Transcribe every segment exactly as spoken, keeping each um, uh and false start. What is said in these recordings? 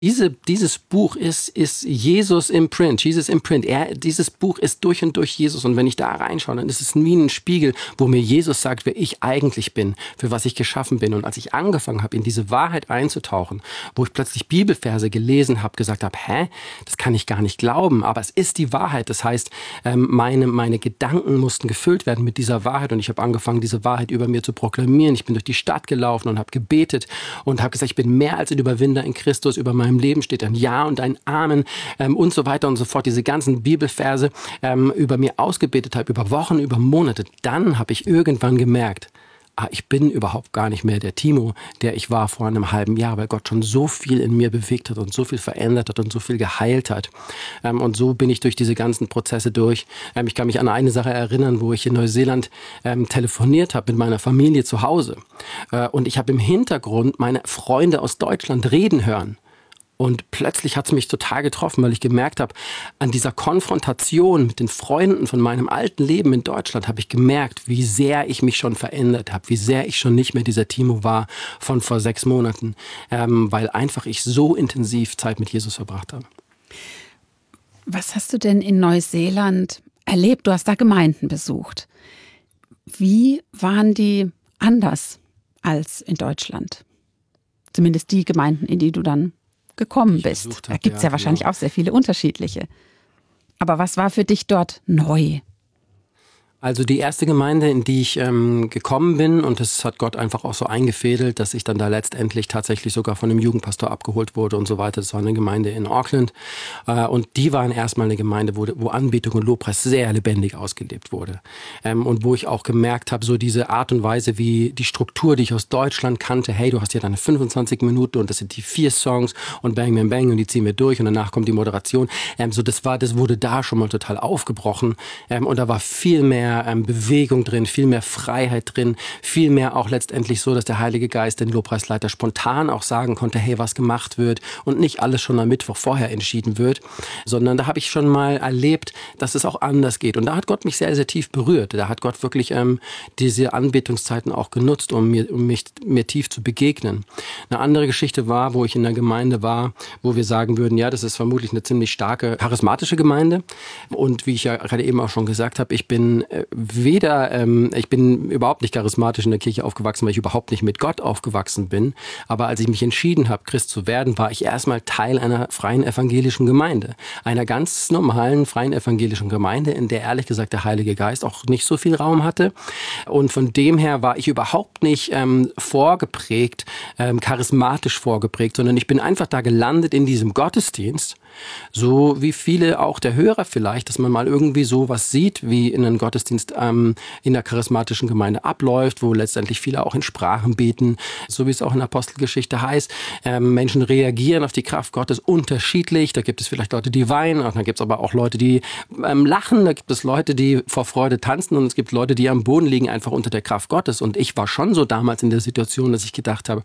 Diese, dieses Buch ist, ist Jesus im Print, Jesus im Print. Er, dieses Buch ist durch und durch Jesus. Und wenn ich da reinschaue, dann ist es wie ein Spiegel, wo mir Jesus sagt, wer ich eigentlich bin, für was ich geschaffen bin. Und als ich angefangen habe, in diese Wahrheit einzutauchen, wo ich plötzlich Bibelverse gelesen habe, gesagt habe, hä, das kann ich gar nicht glauben. Aber es ist die Wahrheit. Das heißt, meine, meine Gedanken mussten gefüllt werden mit dieser Wahrheit. Und ich habe angefangen, diese Wahrheit über mir zu proklamieren. Ich bin durch die Stadt gelaufen und habe gebetet und habe gesagt, ich bin mehr als ein Überwinder in Christus. Über mein Im Leben steht ein Ja und ein Amen ähm, und so weiter und so fort. Diese ganzen Bibelverse ähm, über mir ausgebetet habe, über Wochen, über Monate. Dann habe ich irgendwann gemerkt, ah, ich bin überhaupt gar nicht mehr der Timo, der ich war vor einem halben Jahr, weil Gott schon so viel in mir bewegt hat und so viel verändert hat und so viel geheilt hat. Ähm, und so bin ich durch diese ganzen Prozesse durch. Ähm, ich kann mich an eine Sache erinnern, wo ich in Neuseeland ähm, telefoniert habe mit meiner Familie zu Hause. Äh, und ich habe im Hintergrund meine Freunde aus Deutschland reden hören. Und plötzlich hat es mich total getroffen, weil ich gemerkt habe, an dieser Konfrontation mit den Freunden von meinem alten Leben in Deutschland habe ich gemerkt, wie sehr ich mich schon verändert habe, wie sehr ich schon nicht mehr dieser Timo war von vor sechs Monaten, ähm, weil einfach ich so intensiv Zeit mit Jesus verbracht habe. Was hast du denn in Neuseeland erlebt? Du hast da Gemeinden besucht. Wie waren die anders als in Deutschland? Zumindest die Gemeinden, in die du dann gekommen bist. Hab, da gibt es ja, ja wahrscheinlich genau. auch sehr viele unterschiedliche. Aber was war für dich dort neu? Also die erste Gemeinde, in die ich ähm, gekommen bin, und das hat Gott einfach auch so eingefädelt, dass ich dann da letztendlich tatsächlich sogar von einem Jugendpastor abgeholt wurde und so weiter. Das war eine Gemeinde in Auckland. Äh, und die waren erstmal eine Gemeinde, wo, wo Anbetung und Lobpreis sehr lebendig ausgelebt wurde. Ähm, und wo ich auch gemerkt habe, so diese Art und Weise, wie die Struktur, die ich aus Deutschland kannte, hey, du hast ja deine fünfundzwanzig Minuten und das sind die vier Songs und Bang, Bang, Bang und die ziehen wir durch und danach kommt die Moderation. Ähm, so das war, das wurde da schon mal total aufgebrochen. Ähm, und da war viel mehr Ähm, Bewegung drin, viel mehr Freiheit drin, viel mehr auch letztendlich so, dass der Heilige Geist den Lobpreisleiter spontan auch sagen konnte, hey, was gemacht wird und nicht alles schon am Mittwoch vorher entschieden wird, sondern da habe ich schon mal erlebt, dass es auch anders geht. Und da hat Gott mich sehr, sehr tief berührt. Da hat Gott wirklich ähm, diese Anbetungszeiten auch genutzt, um mir, um mich mir tief zu begegnen. Eine andere Geschichte war, wo ich in der Gemeinde war, wo wir sagen würden, ja, das ist vermutlich eine ziemlich starke charismatische Gemeinde. Und wie ich ja gerade eben auch schon gesagt habe, ich bin äh, weder, ähm, ich bin überhaupt nicht charismatisch in der Kirche aufgewachsen, weil ich überhaupt nicht mit Gott aufgewachsen bin. Aber als ich mich entschieden habe, Christ zu werden, war ich erstmal Teil einer freien evangelischen Gemeinde. Einer ganz normalen freien evangelischen Gemeinde, in der ehrlich gesagt der Heilige Geist auch nicht so viel Raum hatte. Und von dem her war ich überhaupt nicht ähm, vorgeprägt, ähm, charismatisch vorgeprägt, sondern ich bin einfach da gelandet in diesem Gottesdienst. So wie viele auch der Hörer vielleicht, dass man mal irgendwie so was sieht, wie in einem Gottesdienst ähm, in der charismatischen Gemeinde abläuft, wo letztendlich viele auch in Sprachen beten, so wie es auch in der Apostelgeschichte heißt. Ähm, Menschen reagieren auf die Kraft Gottes unterschiedlich. Da gibt es vielleicht Leute, die weinen, und dann gibt es aber auch Leute, die ähm, lachen. Da gibt es Leute, die vor Freude tanzen, und es gibt Leute, die am Boden liegen, einfach unter der Kraft Gottes. Und ich war schon so damals in der Situation, dass ich gedacht habe,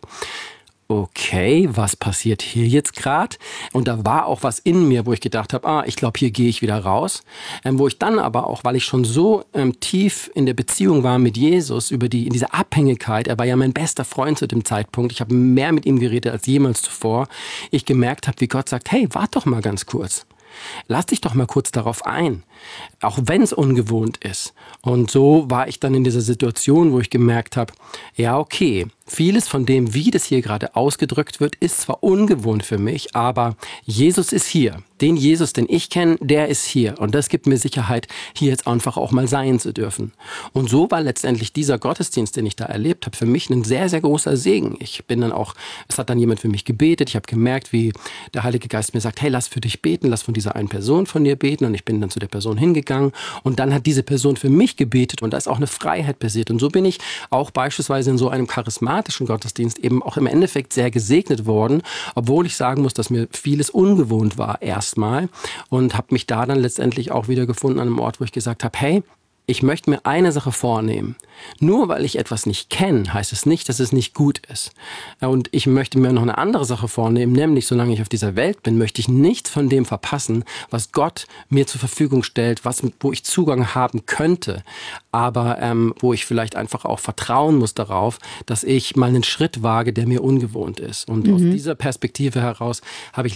okay, was passiert hier jetzt gerade? Und da war auch was in mir, wo ich gedacht habe, ah, ich glaube, hier gehe ich wieder raus. Ähm, wo ich dann aber auch, weil ich schon so ähm, tief in der Beziehung war mit Jesus, über die in dieser Abhängigkeit, er war ja mein bester Freund zu dem Zeitpunkt, ich habe mehr mit ihm geredet als jemals zuvor, ich gemerkt habe, wie Gott sagt, hey, wart doch mal ganz kurz. Lass dich doch mal kurz darauf ein, auch wenn es ungewohnt ist. Und so war ich dann in dieser Situation, wo ich gemerkt habe, ja okay, vieles von dem, wie das hier gerade ausgedrückt wird, ist zwar ungewohnt für mich, aber Jesus ist hier. Den Jesus, den ich kenne, der ist hier. Und das gibt mir Sicherheit, hier jetzt einfach auch mal sein zu dürfen. Und so war letztendlich dieser Gottesdienst, den ich da erlebt habe, für mich ein sehr, sehr großer Segen. Ich bin dann auch, es hat dann jemand für mich gebetet. Ich habe gemerkt, wie der Heilige Geist mir sagt, hey, lass für dich beten, lass von dieser einen Person von dir beten. Und ich bin dann zu der Person hingegangen. Und dann hat diese Person für mich gebetet. Und da ist auch eine Freiheit passiert. Und so bin ich auch beispielsweise in so einem charismatischen Gottesdienst eben auch im Endeffekt sehr gesegnet worden. Obwohl ich sagen muss, dass mir vieles ungewohnt war erst. Mal und habe mich da dann letztendlich auch wieder gefunden an einem Ort, wo ich gesagt habe, hey, ich möchte mir eine Sache vornehmen. Nur weil ich etwas nicht kenne, heißt es nicht, dass es nicht gut ist. Und ich möchte mir noch eine andere Sache vornehmen, nämlich solange ich auf dieser Welt bin, möchte ich nichts von dem verpassen, was Gott mir zur Verfügung stellt, was, wo ich Zugang haben könnte, aber ähm, wo ich vielleicht einfach auch vertrauen muss darauf, dass ich mal einen Schritt wage, der mir ungewohnt ist. Und mhm. aus dieser Perspektive heraus habe ich